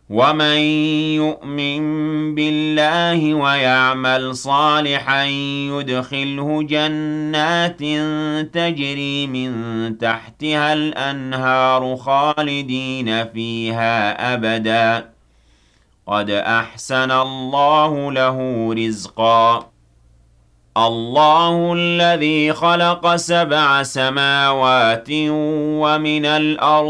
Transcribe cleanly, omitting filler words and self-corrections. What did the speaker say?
ومن يؤمن بالله ويعمل صالحا يدخله جنات تجري من تحتها الأنهار خالدين فيها أبدا قد أحسن الله له رزقا الله الذي خلق 7 سماوات ومن الأرض